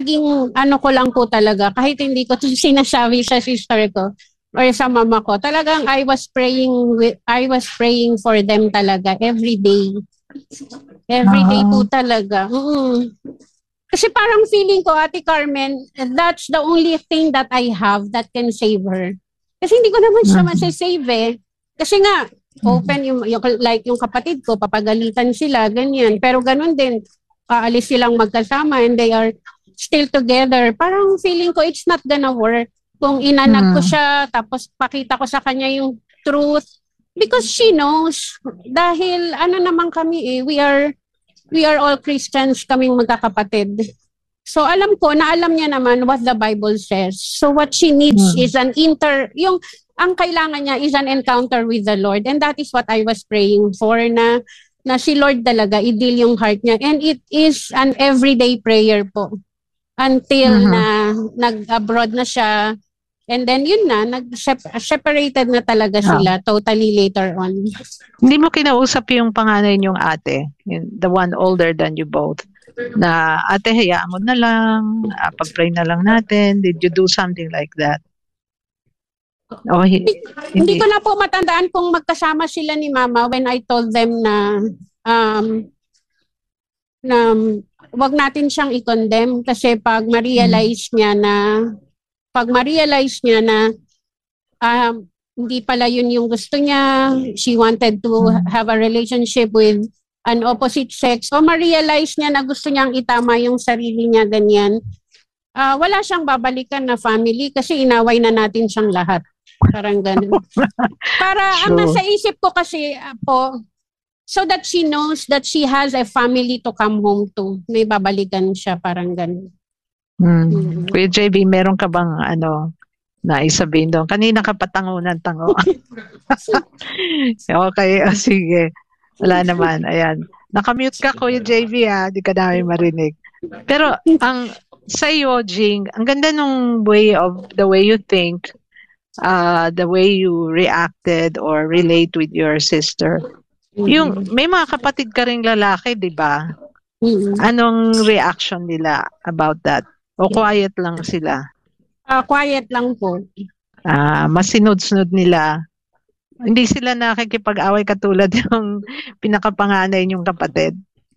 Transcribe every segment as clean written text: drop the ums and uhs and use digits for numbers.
naging ano ko lang po talaga, kahit hindi ko ito sinasabi sa sister ko or sa mama ko, talagang I was praying for them talaga every day. Every day po talaga. Kasi parang feeling ko, Ate Carmen, that's the only thing that I have that can save her. Kasi hindi ko naman siya masasave eh. Kasi nga, open like yung kapatid ko, papagalitan sila, ganyan. Pero ganun din, aalis silang magkasama and they are still together. Parang feeling ko, it's not gonna work. Kung inanag ko siya, tapos pakita ko sa kanya yung truth. Because she knows, dahil ano naman kami eh, we are all Christians, kaming magkakapatid. So alam ko na alam niya naman what the Bible says. So what she needs is ang kailangan niya is an encounter with the Lord. And that is what I was praying for, na si Lord talaga i-deal yung heart niya. And it is an everyday prayer po. Until na nag-abroad na siya. And then yun na, separated na talaga sila totally later on. Hindi mo kinausap yung panganay niyong ate, the one older than you both, na ate, hayaan mo na lang, pag-pray na lang natin. Did you do something like that? Hindi ko na po matandaan kung magkasama sila ni Mama when I told them na wag natin siyang i-condemn kasi pag ma-realize niya na hindi pala yun yung gusto niya, she wanted to have a relationship with an opposite sex, o ma-realize niya na gusto niyang itama yung sarili niya, ganyan, wala siyang babalikan na family kasi inaway na natin siyang lahat. Parang ganun. Para ang nasa isip ko kasi po, so that she knows that she has a family to come home to. May babalikan siya, parang ganun. Kuya JB, meron ka bang na isabihin doon? Kanina ka patangunan. Okay, sige. Wala naman. Ayan. Nakamute ka, Kuya JB, di ka namin marinig. Pero sa iyo, Jing, ang ganda nung the way you think, the way you reacted or relate with your sister. Yung may mga kapatid ka ring lalaki, di ba? Anong reaction nila about that? O quiet lang sila? Quiet lang po. Mas sinod-sunod nila. Hindi sila nakikipag-away katulad yung pinakapanganay niyong kapatid?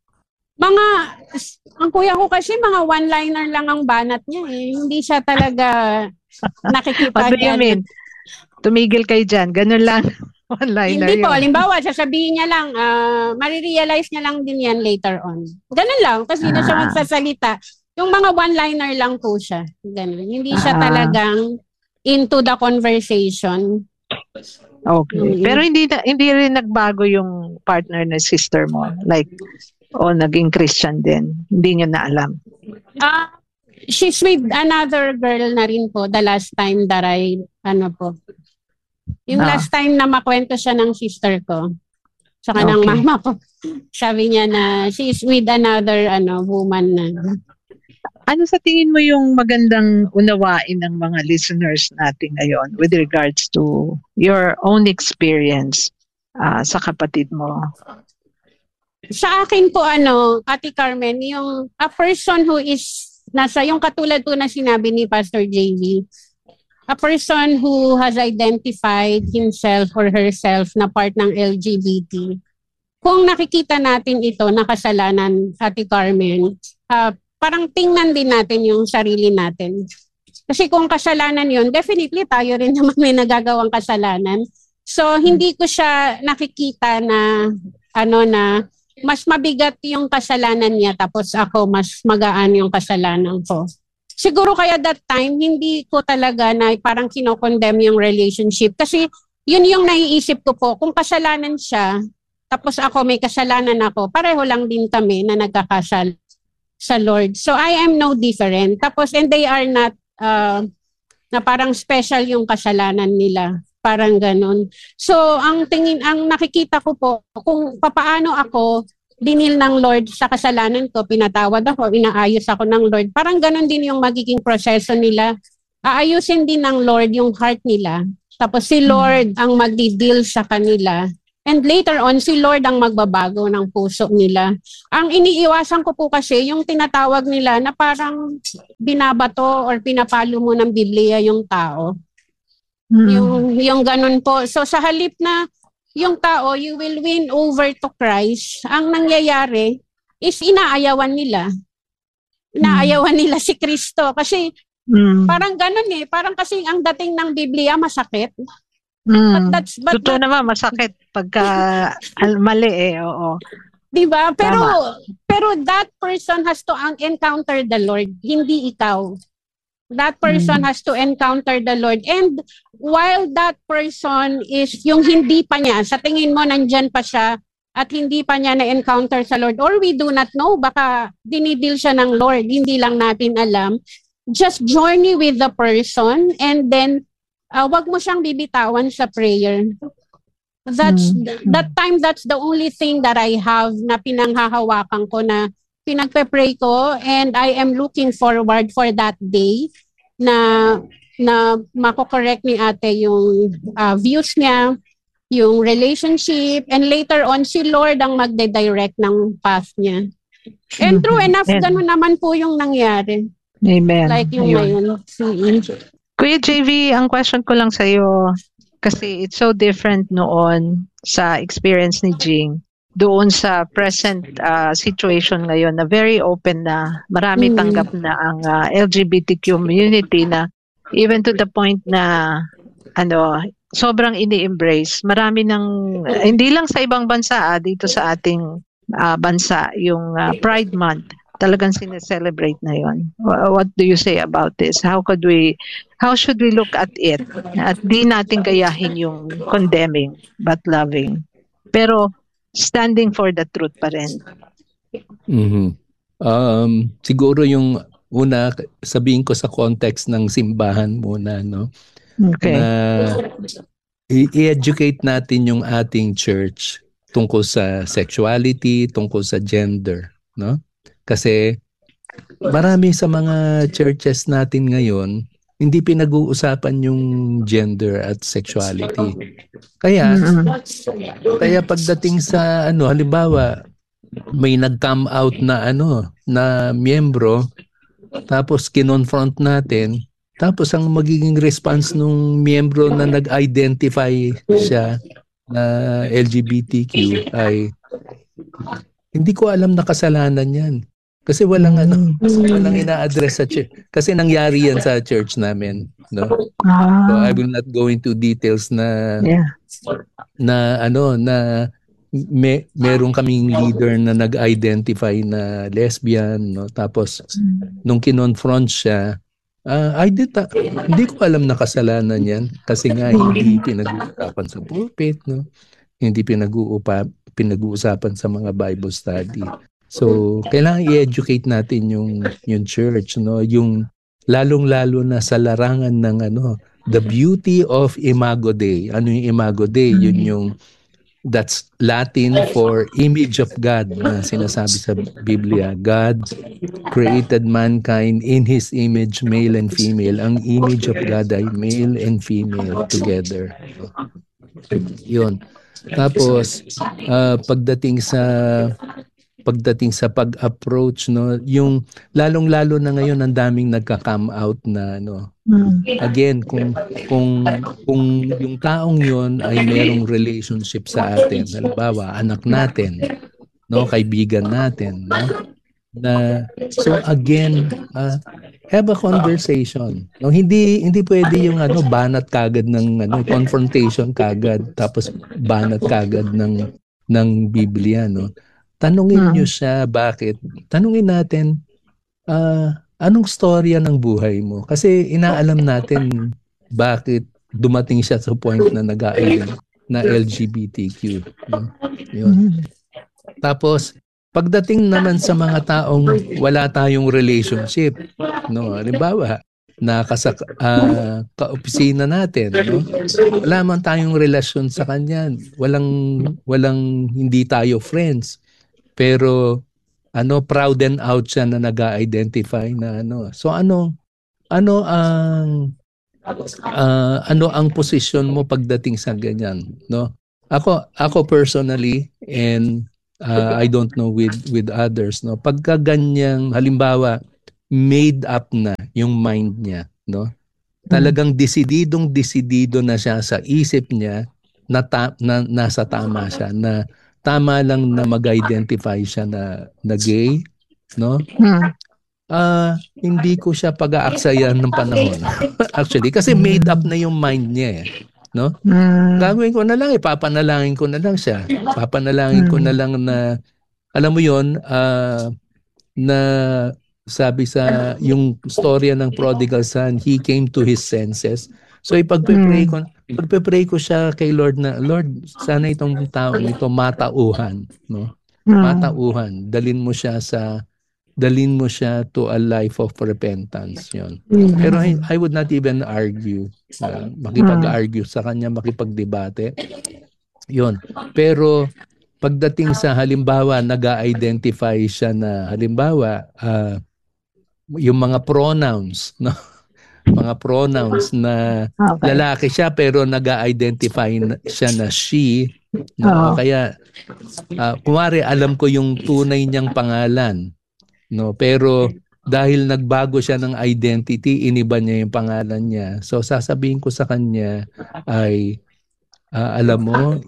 Ang kuya ko kasi mga one-liner lang ang banat niya eh. Hindi siya talaga nakikipag- What do you mean? Tumigil kayo dyan. Ganun lang. One-liner Hindi po. Halimbawa, sasabihin niya lang, marirealize niya lang din yan later on. Ganun lang. Kasi hindi na siya magsasalita. Yung mga one-liner lang po siya. Ganun. Hindi siya talagang into the conversation. Okay. Pero hindi rin nagbago yung partner na sister mo? Like, naging Christian din? Hindi niyo na alam? She's with another girl na rin po the last time that yung last time na makwento siya ng sister ko saka ng mama ko. Sabi niya na she's with another woman na. Ano sa tingin mo yung magandang unawain ng mga listeners natin ngayon with regards to your own experience sa kapatid mo? Sa akin po Ate Carmen, yung a person who is yung katulad po na sinabi ni Pastor JV, a person who has identified himself or herself na part ng LGBT. Kung nakikita natin ito na kasalanan, Ate Carmen, parang tingnan din natin yung sarili natin. Kasi kung kasalanan yun, definitely tayo rin naman may nagagawang kasalanan. So, hindi ko siya nakikita na na mas mabigat yung kasalanan niya tapos ako mas magaan yung kasalanan ko. Siguro kaya that time, hindi ko talaga na parang kinokondemn yung relationship. Kasi yun yung naiisip ko po, kung kasalanan siya, tapos ako may kasalanan ako, pareho lang din kami na nagkakasal sa Lord. So I am no different. Tapos and they are not na parang special yung kasalanan nila. Parang ganun. So ang nakikita ko po kung papaano ako dinil ng Lord sa kasalanan ko, pinatawad ako, inaayos ako ng Lord. Parang ganun din yung magiging proseso nila. Aayusin din ng Lord yung heart nila. Tapos si Lord ang magdi-deal sa kanila. And later on, si Lord ang magbabago ng puso nila. Ang iniiwasan ko po kasi yung tinatawag nila na parang binabato or pinapalo mo ng Biblia yung tao. Yung ganun po. So sa halip na yung tao, you will win over to Christ, ang nangyayari is inaayawan nila. Inaayawan nila si Kristo. Kasi parang ganun parang kasi ang dating ng Biblia masakit. Totoo naman, masakit pagka mali oo. Diba? Pero that person has to encounter the Lord, hindi ikaw. That person has to encounter the Lord. And while that person is yung hindi pa niya, sa tingin mo nandyan pa siya at hindi pa niya na-encounter sa Lord, or we do not know, baka dinidil siya ng Lord, hindi lang natin alam. Just journey with the person and then wag mo siyang bibitawan sa prayer. That time, that's the only thing that I have na pinanghahawakan ko, na pinagpe-pray ko, and I am looking forward for that day na mako-correct ni ate yung views niya, yung relationship, and later on si Lord ang magde-direct ng path niya. And true enough, ganun naman po yung nangyari. Amen. Like yung ngayon. Kuya JV, ang question ko lang sa'yo, kasi it's so different noon sa experience ni Jing, doon sa present situation ngayon na very open na, marami tanggap na ang LGBTQ community, na even to the point na sobrang ini-embrace. Marami hindi lang sa ibang bansa, dito sa ating bansa, yung Pride Month, talagang sineselebrate na yon. What do you say about this? How should we look at it? At di natin gayahin yung condemning, but loving. Pero standing for the truth pa rin. Siguro yung una, sabihin ko sa context ng simbahan muna, no? Okay. Na i-educate natin yung ating church tungkol sa sexuality, tungkol sa gender, no? Kasi marami sa mga churches natin ngayon, hindi pinag-uusapan yung gender at sexuality. Kaya pagdating sa halimbawa, may nag-come out na na miyembro, tapos kinonfront natin, tapos ang magiging response nung miyembro na nag-identify siya na LGBTQ ay, hindi ko alam na kasalanan yan. Kasi walang ina-address sa church. Kasi nangyari yan sa church namin, no? So I will not go into details na meron kaming leader na nag-identify na lesbian, no? Tapos nung kinonfront siya, hindi ko alam na kasalanan yan kasi nga hindi pinag-uusapan sa pulpit, no? Hindi pinag-uusapan sa mga Bible study. So, kailangan i-educate natin yung church, no? Yung lalong-lalo na sa larangan ng the beauty of Imago Dei. Ano yung Imago Dei? Yun that's Latin for image of God na sinasabi sa Biblia. God created mankind in His image, male and female. Ang image of God ay male and female together. Yun. Tapos, pagdating sa pag-approach, no, yung lalong-lalo na ngayon ang daming nagka-come out na again, kung yung taong yon ay merong relationship sa atin, halimbawa anak natin, no, kaibigan natin, no, so again, have a conversation. No, hindi pwede yung banat kagad ng confrontation kagad, tapos banat kagad ng Biblia, no. Tanungin niyo siya, bakit? Tanungin natin, anong storya ng buhay mo? Kasi inaalam natin bakit dumating siya sa point na na LGBTQ. No? Yun. Tapos, pagdating naman sa mga taong wala tayong relationship, no? Halimbawa, kaopisina natin, no? Wala man tayong relasyon sa kanya, walang hindi tayo friends. Pero proud and out siya na nag-identify na So ano ang posisyon mo pagdating sa ganyan, no? Ako personally, and I don't know with others, no, pagka ganyang halimbawa made up na yung mind niya, no, talagang desidido na siya sa isip niya na, na nasa tama siya, na tama lang na mag-identify siya na gay, no. Hindi ko siya pag-aaksayan ng panahon. Actually, kasi made up na yung mind niya, no? Gagawin ko na lang, papanalangin ko na lang siya. Papanalangin ko na lang na, alam mo yon, na sabi sa yung storya ng prodigal son, he came to his senses. So ipagpe-pray ko siya kay Lord na, Lord, sana itong taong ito matauhan, no? Matauhan. Dalin mo siya to a life of repentance, yon. Pero I would not even argue, makipag-argue sa kanya, makipagdebate, yon. Pero pagdating sa halimbawa, nag-identify siya na halimbawa, yung mga pronouns, no? Mga pronouns na lalaki siya pero nag-identify siya na she, no? Kaya kumari alam ko yung tunay niyang pangalan, no, pero dahil nagbago siya ng identity, iniba niya yung pangalan niya. So sasabihin ko sa kanya ay alam mo,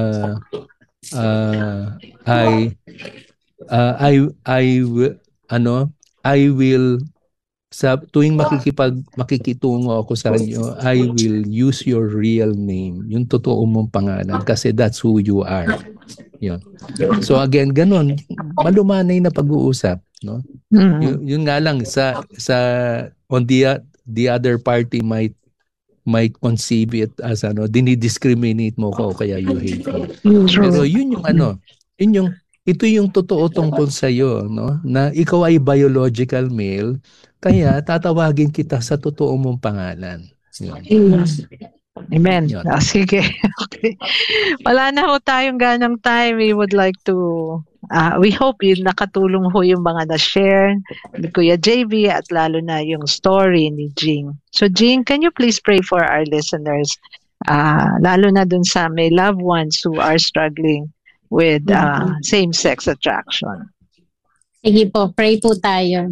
I will sa tuwing makikitungo ako sa inyo, I will use your real name, yung totoo mong pangalan, kasi that's who you are. Yun. So again, ganun, malumanay na pag-uusap, no? Yun nga lang sa on the other party might conceive it as dinidiscriminate mo ko kaya you hate me. Pero yun yung ito yung totoo tungkol sa iyo, no? Na ikaw ay biological male, kaya tatawagin kita sa totoo mong pangalan. Yun. Amen. Sige. Okay. Wala na ho tayong ganang time. We would like to we hope yun nakatulong ho yung mga na-share ni Kuya JV at lalo na yung story ni Jing. So Jing, can you please pray for our listeners, lalo na dun sa may loved ones who are struggling with same-sex attraction? Sige po, pray po tayo.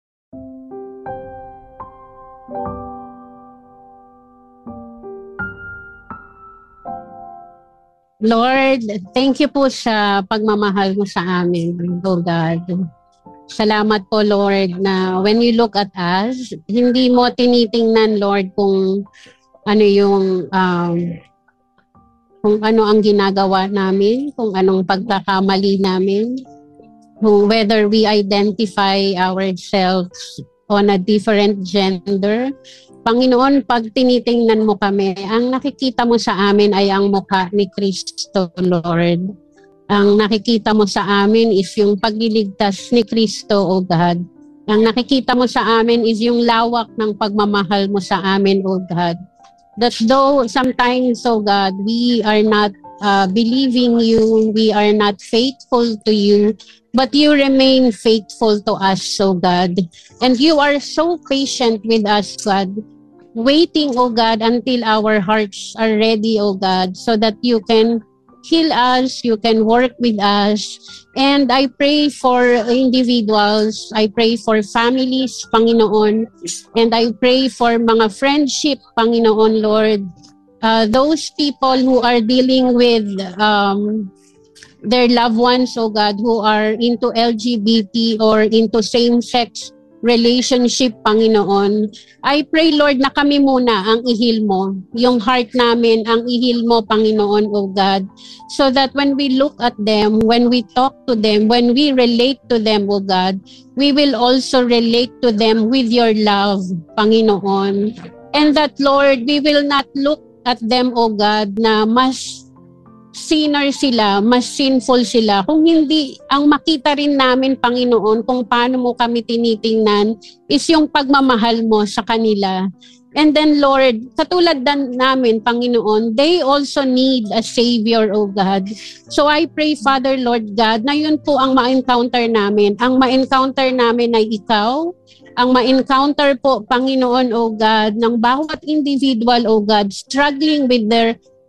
Lord, thank you po sa pagmamahal mo sa amin, oh God. Salamat po, Lord, na when you look at us, hindi mo tinitingnan, Lord, kung ano yung kung ano ang ginagawa namin, kung anong pagkakamali namin, kung whether we identify ourselves on a different gender. Panginoon, pag tinitingnan mo kami, ang nakikita mo sa amin ay ang mukha ni Kristo, Lord. Ang nakikita mo sa amin is yung pagliligtas ni Kristo, O God. Ang nakikita mo sa amin is yung lawak ng pagmamahal mo sa amin, O God. That though sometimes, O God, we are not believing you, we are not faithful to you, but you remain faithful to us, O God. And you are so patient with us, God, waiting, O God, until our hearts are ready, O God, so that you can heal us, you can work with us. And I pray for individuals, I pray for families, Panginoon, and I pray for mga friendship, Panginoon, Lord. Those people who are dealing with their loved ones, O God, who are into LGBT or into same-sex relationship, Panginoon. I pray, Lord, na kami muna ang ihil mo. Yung heart namin ang ihil mo, Panginoon, O God. So that when we look at them, when we talk to them, when we relate to them, O God, we will also relate to them with your love, Panginoon. And that, Lord, we will not look at them, O God, na mas sinner sila, mas sinful sila. Kung hindi, ang makita rin namin, Panginoon, kung paano mo kami tinitingnan is yung pagmamahal mo sa kanila. And then, Lord, katulad namin, Panginoon, they also need a Savior, O God. So I pray, Father, Lord God, na yun po ang ma-encounter namin. Ang ma-encounter namin ay Ikaw. Ang ma-encounter po, Panginoon, O God, ng bawat individual, O God, struggling with their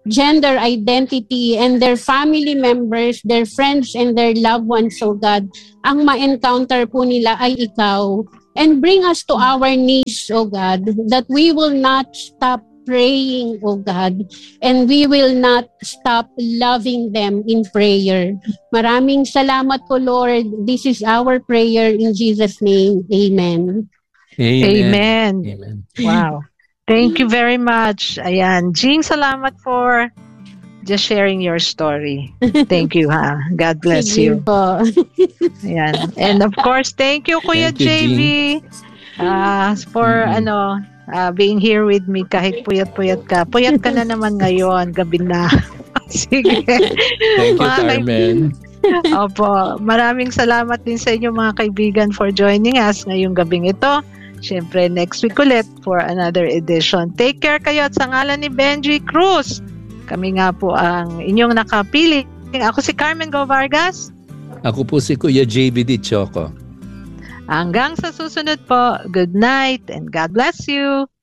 gender identity, and their family members, their friends, and their loved ones, oh God, ang ma-encounter po nila ay ikaw. And bring us to our knees, oh God, that we will not stop praying, oh God, and we will not stop loving them in prayer. Maraming salamat po, Lord. This is our prayer in Jesus' name. Amen. Amen. Wow. Thank you very much. Ayan. Jing, salamat for just sharing your story. Thank you, ha. God bless you. Ayan. And of course, thank you, Kuya JV, for being here with me kahit puyat-puyat ka. Puyat ka na naman ngayon, gabi na. Sige. Thank you, Carmen. Opo. Maraming salamat din sa inyo mga kaibigan for joining us ngayong gabing ito. Siyempre, next week ulit for another edition. Take care kayo at sa ngalan ni Benji Cruz. Kami nga po ang inyong nakapili. Ako si Carmen Go Vargas. Ako po si Kuya JV Di Choco. Hanggang sa susunod po, good night and God bless you.